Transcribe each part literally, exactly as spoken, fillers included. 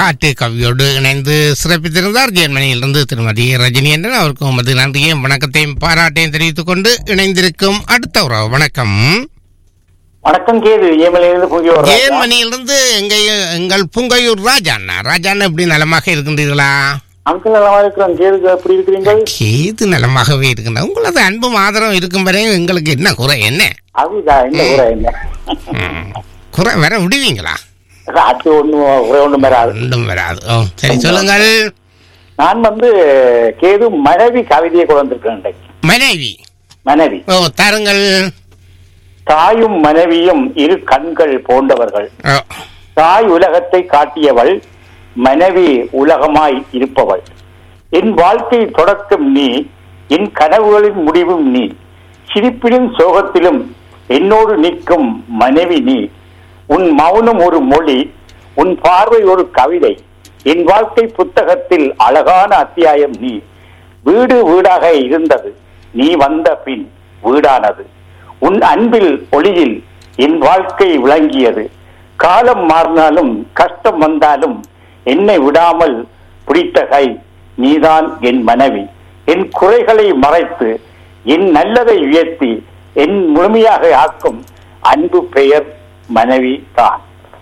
காட்டு கவியோடு இணைந்து சிறப்பித்திருந்தார் ஜெர்மனியிலிருந்து திருமதி ரஜினி என்றன். அவருக்கு உமது நன்றியையும் வணக்கத்தையும் பாராட்டையும் தெரிவித்துக் கொண்டு இணைந்திருக்கும் அடுத்த உறவு. வணக்கம். வணக்கம் கேது. ஜெர்மனியிலிருந்து எங்க எங்கள் புங்கையூர் ராஜாண்ணா. ராஜாண்ணா எப்படி நலமாக இருக்கின்றீர்களா? அங்கிள் நலமாக இருக்கிறோம். கேது எப்படி இருக்கிறீங்க? கேது நலமாகவே இருக்கின்ற. உங்களது அன்பும் ஆதரவும் இருக்கும் வரையும் எங்களுக்கு என்ன குறை? என்ன அதுதான் என்ன குறை? என்ன குறை வர விடுவீங்களா? அது ஒன்றும் ஒன்றும் வராது. ஒன்றும் வராது. ஓ சரி, சொல்லுங்கள். நான் வந்து கேது மனைவி கவிதையை கொண்டு வந்திருக்கேன். மனைவி மனைவி ஓ தாருங்கள். தாயும் மனைவியும் இரு கண்கள் போன்றவர்கள். தாய் உலகத்தை காட்டியவள், மனைவி உலகமாய் இருப்பவள். என் வாழ்க்கை தொடக்கம் நீ, என் கனவுகளின் முடிவும் நீ. சிரிப்பிலும் சோகத்திலும் என்னோடு நிற்கும் மனைவி நீ. உன் மௌனம் ஒரு மொழி, உன் பார்வை ஒரு கவிதை. என் வாழ்க்கை புத்தகத்தில் அழகான அத்தியாயம் நீ. வீடு வீடாக இருந்தது, நீ வந்த பின் வீடானது. உன் அன்பில் ஒளியில் என் வாழ்க்கை விளங்கியது. காலம் மாறினாலும் கஷ்டம் வந்தாலும் என்னை விடாமல் பிடித்த கை நீதான் என் மனைவி. என் குறைகளை மறைத்து என் நல்லதை உயர்த்தி என் முழுமையாக ஆக்கும் அன்பு பெயர் மனைவி தான்.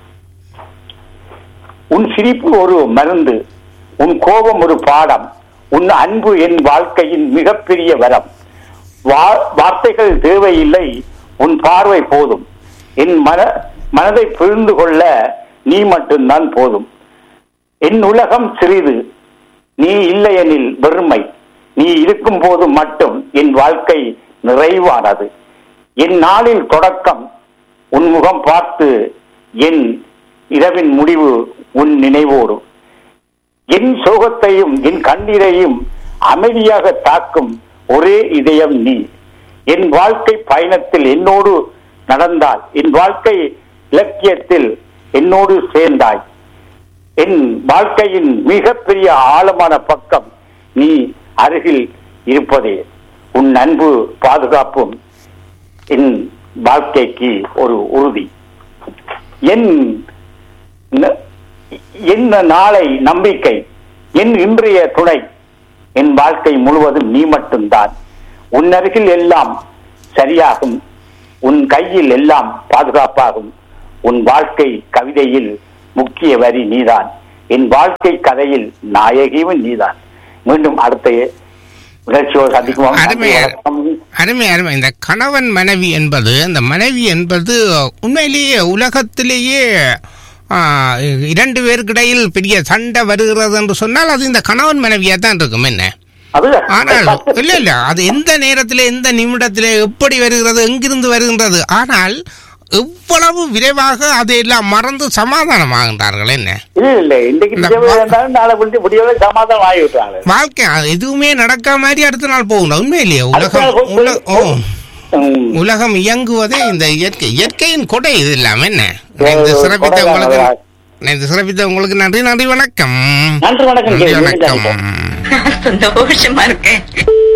உன் சிரிப்பு ஒரு மருந்து, உன் கோபம் ஒரு பாடம். உன் அன்பு என் வாழ்க்கையின் மிகப்பெரிய வரம். வார்த்தைகள் தேவையில்லை, உன் பார்வை போதும். என் மன மனதை புரிந்து கொள்ள நீ மட்டும்தான் போதும். என் உலகம் சிறிது, நீ இல்லையெனில் வெறுமை. நீ இருக்கும் போது மட்டும் என் வாழ்க்கை நிறைவானது. என் நாளில் தொடக்கம் உன் முகம் பார்த்து, என் இரவின் முடிவு உன் நினைவோடு. என் சோகத்தையும் என் கண்ணீரையும் அமைதியாக தாக்கும் ஒரே இதயம் நீ. என் வாழ்க்கை பயணத்தில் என்னோடு நடந்தால், என் வாழ்க்கை இலக்கியத்தில் என்னோடு சேர்ந்தாய். என் வாழ்க்கையின் மிகப்பெரிய ஆழமான பக்கம் நீ அருகில் இருப்பதே. உன் அன்பு பாதுகாப்பும் என் வாழ்க்கைக்கு ஒரு உறுதி. என் என்ன நாளை நம்பிக்கை, என் இன்றைய துணை. என் வாழ்க்கை முழுவதும் நீ மட்டும்தான். உன் அருகில் எல்லாம் சரியாகும், உன் கையில் எல்லாம் பாதுகாப்பாகும். உன் வாழ்க்கை கவிதையில் முக்கிய வரி நீதான். என் வாழ்க்கை கதையில் நாயகியும் நீதான். மீண்டும் அடுத்த நிகழ்ச்சியோடு சந்திக்குவோம். அருமை அருமை. இந்த கணவன் மனைவி என்பது, இந்த மனைவி என்பது உண்மையிலேயே உலகத்திலேயே இரண்டு பேருக்கிடையில் பெரிய சண்டை வருகிறது என்று சொன்னால் அது இந்த கணவன் மனைவியா தான் இருக்கும். என்ன ஆனால் இல்ல இல்ல அது எந்த நேரத்தில் எந்த நிமிடத்தில் எப்படி வருகிறது, எங்கிருந்து வருகின்றது, ஆனால் எவ்வளவு விரைவாக அதையெல்லாம் மறந்து சமாதானமாகின்றார்கள். என்ன வாழ்க்கை எதுவுமே நடக்க மாதிரி அடுத்த நாள் போகணும். உண்மையிலேயே உலகம் உலகம் இயங்குவதே இந்த இயற்கை இயற்கையின் கொடை. இது இல்லாம என்ன சிறப்பித்த உங்களுக்கு சிறப்பித்த உங்களுக்கு நன்றி. நன்றி, வணக்கம். நன்றி, வணக்கம். சந்தோஷமா இருக்கேன்.